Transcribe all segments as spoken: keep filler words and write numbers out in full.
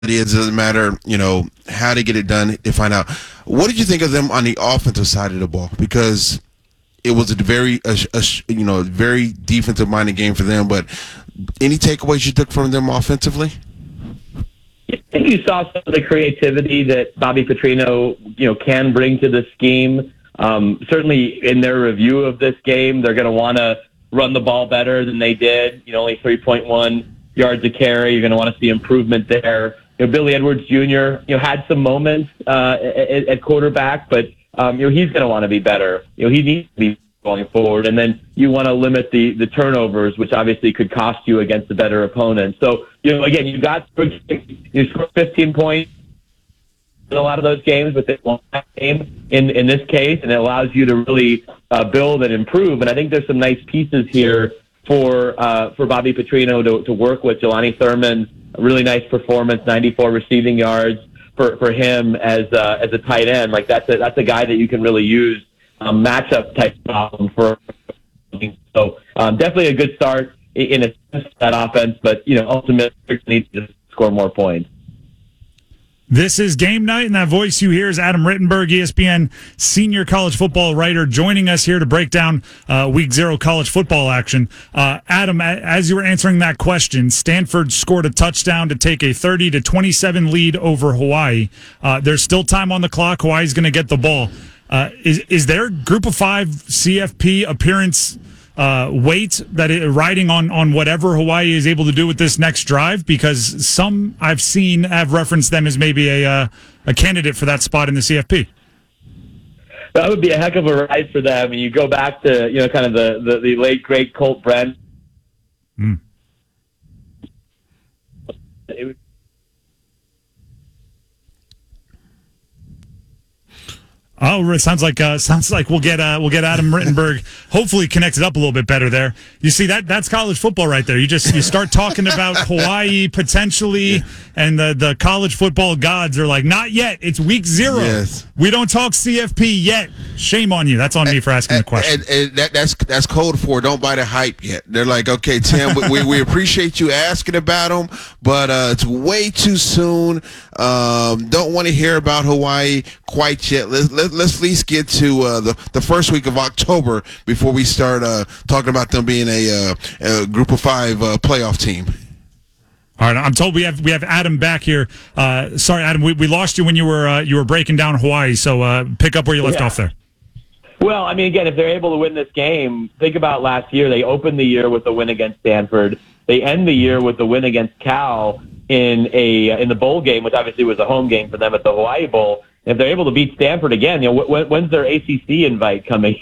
it is. It doesn't matter, you know, how to get it done. They find out. What did you think of them on the offensive side of the ball? Because it was a very, a, a, you know, very defensive-minded game for them. But any takeaways you took from them offensively? I think you saw some of the creativity that Bobby Petrino, you know, can bring to the scheme. Um, certainly, in their review of this game, they're going to want to run the ball better than they did. You know, only three point one yards a carry. You're going to want to see improvement there. You know, Billy Edwards Junior, you know, had some moments uh, at, at quarterback, but um, you know, he's going to want to be better. You know, he needs to be going forward, and then you want to limit the the turnovers, which obviously could cost you against a better opponent. So, you know, again, you got you scored fifteen points in a lot of those games, but this one game in in this case, and it allows you to really uh, build and improve. And I think there's some nice pieces here for uh, for Bobby Petrino to to work with. Jelani Thurman, a really nice performance, ninety-four receiving yards for for him as uh, as a tight end. Like that's a that's a guy that you can really use. Um, matchup type problem for so um, definitely a good start in a that offense, but you know ultimately needs to score more points. This is Game Night, and that voice you hear is Adam Rittenberg, E S P N senior college football writer, joining us here to break down uh, Week Zero college football action. Uh, Adam, as you were answering that question, Stanford scored a touchdown to take a thirty to twenty-seven lead over Hawaii. Uh, there's still time on the clock. Hawaii's going to get the ball. Uh, is is there Group of Five C F P appearance uh, weight that it, riding on, on whatever Hawaii is able to do with this next drive? Because some I've seen have referenced them as maybe a uh, a candidate for that spot in the C F P. That would be a heck of a ride for them. And you go back to you know kind of the, the, the late great Colt Brent. Mm. It was Oh, it sounds like uh, sounds like we'll get uh, we'll get Adam Rittenberg hopefully connected up a little bit better there. You see that that's college football right there. You just you start talking about Hawaii potentially, yeah. and the the college football gods are like, not yet. It's week zero. Yes. We don't talk C F P yet. Shame on you. That's on me for asking and, the question. And, and that, that's that's code for don't buy the hype yet. They're like, okay, Tim, we we appreciate you asking about them, but uh, it's way too soon. Um, don't want to hear about Hawaii quite yet. Let's let, let's at least get to uh, the the first week of October before we start uh, talking about them being a, uh, a Group of Five uh, playoff team. All right, I'm told we have we have Adam back here. Uh, sorry, Adam, we, we lost you when you were uh, you were breaking down Hawaii. So uh, pick up where you left yeah. off there. Well, I mean, again, if they're able to win this game, think about last year. They opened the year with a win against Stanford. They end the year with a win against Cal in a in the bowl game, which obviously was a home game for them at the Hawaii Bowl. If they're able to beat Stanford again, you know, when, when's their A C C invite coming?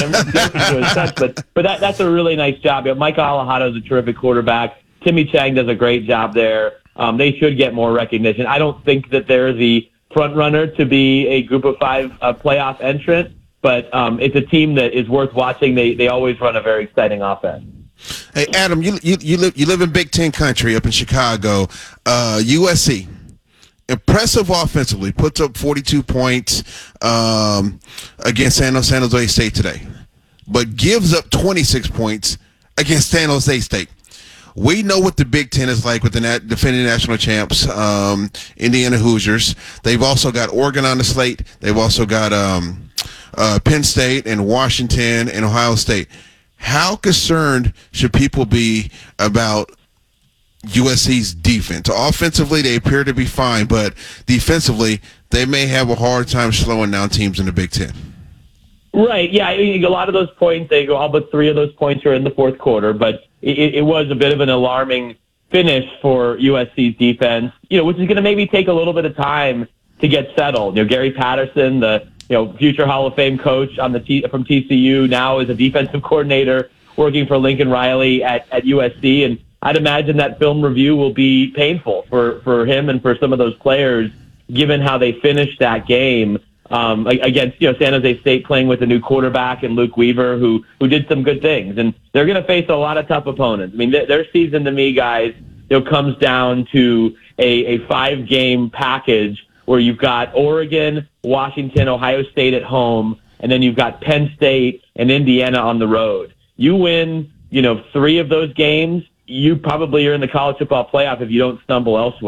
but but that, that's a really nice job. You know, Mike Alejado is a terrific quarterback. Timmy Chang does a great job there. Um, they should get more recognition. I don't think that they're the front runner to be a Group of Five uh, playoff entrant, but um, it's a team that is worth watching. They they always run a very exciting offense. Hey, Adam, you you, you live you live in Big Ten country up in Chicago. Uh, U S C. Impressive offensively, puts up forty-two points um, against San Jose, San Jose State today, but gives up twenty-six points against San Jose State. We know what the Big Ten is like with the nat- defending national champs, um, Indiana Hoosiers. They've also got Oregon on the slate. They've also got um, uh, Penn State and Washington and Ohio State. How concerned should people be about U S C's defense? Offensively, they appear to be fine, but defensively, they may have a hard time slowing down teams in the Big Ten. Right, yeah. I mean, a lot of those points, they go, all but three of those points are in the fourth quarter, but it, it was a bit of an alarming finish for U S C's defense, you know, which is going to maybe take a little bit of time to get settled. You know, Gary Patterson, the you know future Hall of Fame coach on the T, from T C U, now is a defensive coordinator working for Lincoln Riley at, at U S C, and I'd imagine that film review will be painful for, for him and for some of those players, given how they finished that game um, against you know San Jose State, playing with a new quarterback and Luke Weaver, who who did some good things. And they're going to face a lot of tough opponents. I mean, th- their season to me, guys, you know, comes down to a, a five-game package where you've got Oregon, Washington, Ohio State at home, and then you've got Penn State and Indiana on the road. You win, you know, three of those games, you probably are in the college football playoff if you don't stumble elsewhere.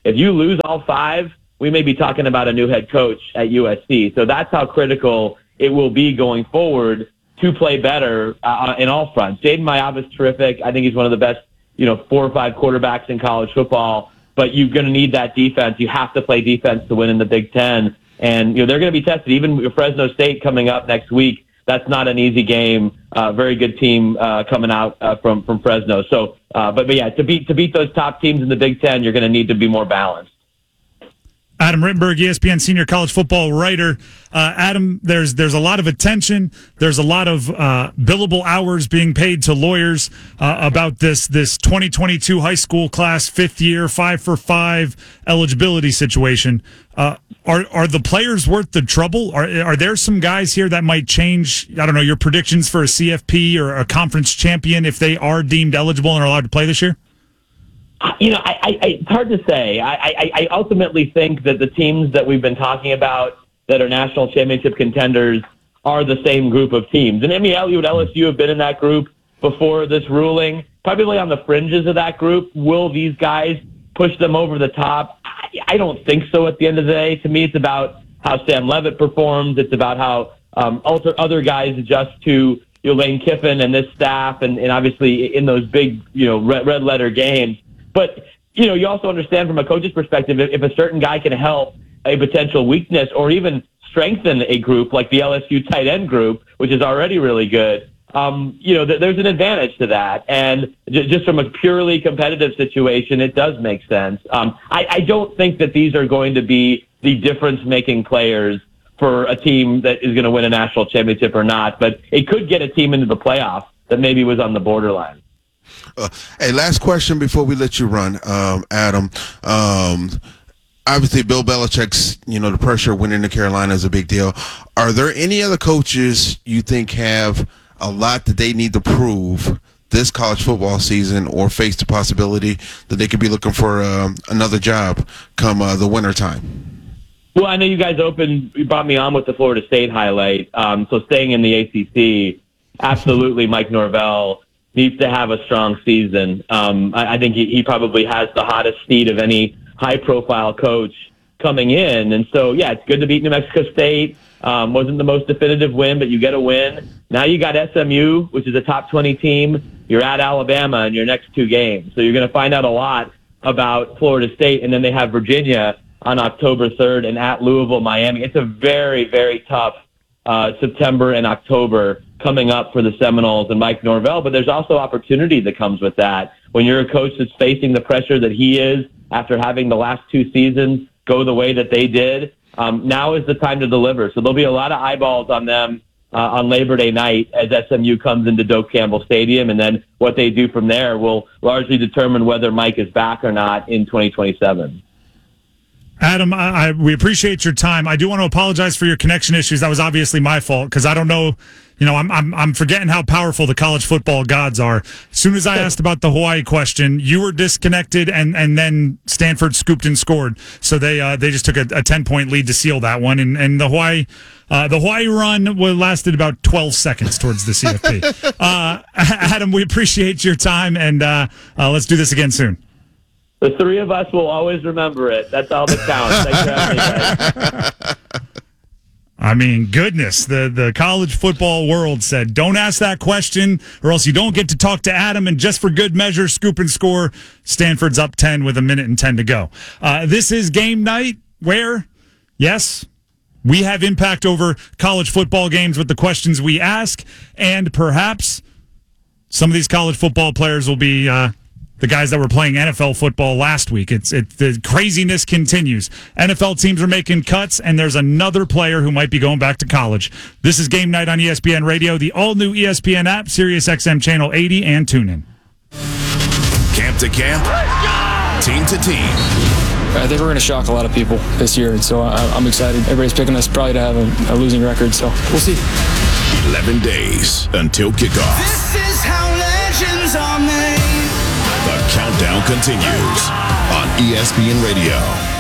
If you lose all five, we may be talking about a new head coach at U S C. So that's how critical it will be going forward to play better uh, in all fronts. Jaden Mayav is terrific. I think he's one of the best, you know, four or five quarterbacks in college football. But you're going to need that defense. You have to play defense to win in the Big Ten. And, you know, they're going to be tested. Even with Fresno State coming up next week, that's not an easy game. Uh, very good team uh, coming out uh, from, from Fresno. So, uh, but, but yeah, to beat to beat those top teams in the Big Ten, you're going to need to be more balanced. Adam Rittenberg, E S P N senior college football writer. Uh, Adam, there's there's a lot of attention. There's a lot of uh, billable hours being paid to lawyers uh, about this this twenty twenty-two high school class fifth year five for five eligibility situation. Uh, are are the players worth the trouble? Are are there some guys here that might change? I don't know, your predictions for a C F P or a conference champion if they are deemed eligible and are allowed to play this year? You know, I, I, it's hard to say. I, I, I ultimately think that the teams that we've been talking about that are national championship contenders are the same group of teams. And Emmy Elliott, L S U have been in that group before this ruling, probably on the fringes of that group. Will these guys push them over the top? I, I don't think so at the end of the day. To me, it's about how Sam Levitt performs. It's about how um, other guys adjust to, you know, Lane Kiffin and this staff, and, and obviously in those big, you know, red, red letter games. But, you know, you also understand from a coach's perspective, if, if a certain guy can help a potential weakness or even strengthen a group like the L S U tight end group, which is already really good, um, you know, th- there's an advantage to that. And j- just from a purely competitive situation, it does make sense. Um, I, I don't think that these are going to be the difference-making players for a team that is going to win a national championship or not, but it could get a team into the playoffs that maybe was on the borderline. Uh, hey, last question before we let you run, um, Adam. Um, obviously, Bill Belichick's, you know, the pressure of winning to Carolina is a big deal. Are there any other coaches you think have a lot that they need to prove this college football season or face the possibility that they could be looking for um, another job come uh, the winter time? Well, I know you guys opened, you brought me on with the Florida State highlight. Um, so staying in the A C C, absolutely Mike Norvell needs to have a strong season. Um, I, I think he, he probably has the hottest seat of any high-profile coach coming in. And so, yeah, it's good to beat New Mexico State. Um, wasn't the most definitive win, but you get a win. Now you got S M U, which is a top twenty team. You're at Alabama in your next two games. So you're going to find out a lot about Florida State. And then they have Virginia on October third and at Louisville, Miami. It's a very, very tough uh, September and October coming up for the Seminoles and Mike Norvell, but there's also opportunity that comes with that. When you're a coach that's facing the pressure that he is after having the last two seasons go the way that they did, um, now is the time to deliver. So there'll be a lot of eyeballs on them uh, on Labor Day night as S M U comes into Doak Campbell Stadium, and then what they do from there will largely determine whether Mike is back or not in twenty twenty-seven. Adam, I, I, we appreciate your time. I do want to apologize for your connection issues. That was obviously my fault because I don't know, you know, I'm, I'm I'm forgetting how powerful the college football gods are. As soon as I asked about the Hawaii question, you were disconnected, and, and then Stanford scooped and scored. So they uh, they just took a, a ten point lead to seal that one, and and the Hawaii uh, the Hawaii run lasted about twelve seconds towards the C F P. uh, Adam, we appreciate your time, and uh, uh, let's do this again soon. The three of us will always remember it. That's all that counts. Thanks for having me, guys. I mean, goodness, the, the college football world said, don't ask that question or else you don't get to talk to Adam. And just for good measure, scoop and score, Stanford's up ten with a minute and ten to go. Uh, this is game night where, yes, we have impact over college football games with the questions we ask. And perhaps some of these college football players will be uh, the guys that were playing N F L football last week. It's it the craziness continues. N F L teams are making cuts, and there's another player who might be going back to college. This is Game Night on E S P N Radio, the all-new E S P N app, Sirius X M Channel eighty, and TuneIn. Camp to camp, team to team. I think we're going to shock a lot of people this year, and so I'm excited. Everybody's picking us probably to have a, a losing record, so we'll see. eleven days until kickoff. This is how legends are made. The countdown continues on E S P N Radio.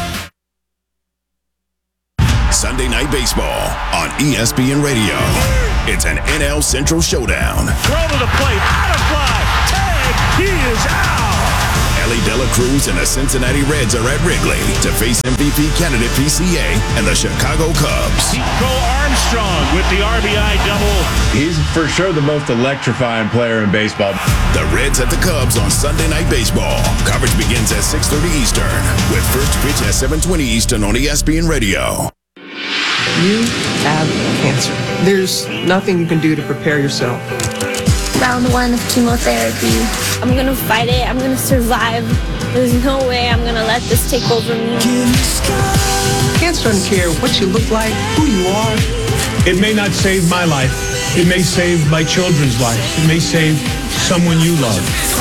Sunday Night Baseball on E S P N Radio. It's an N L Central showdown. Throw to the plate, out of fly, Tay and he is out. Ellie Dela Cruz and the Cincinnati Reds are at Wrigley to face M V P candidate P C A and the Chicago Cubs. Nico Armstrong with the R B I double. He's for sure the most electrifying player in baseball. The Reds at the Cubs on Sunday Night Baseball. Coverage begins at six thirty Eastern with first pitch at seven twenty Eastern on E S P N Radio. You have cancer. There's nothing you can do to prepare yourself. Round one of chemotherapy. I'm gonna fight it. I'm gonna survive. There's no way I'm gonna let this take over me. Cancer doesn't care what you look like, who you are. It may not save my life. It may save my children's lives. It may save someone you love.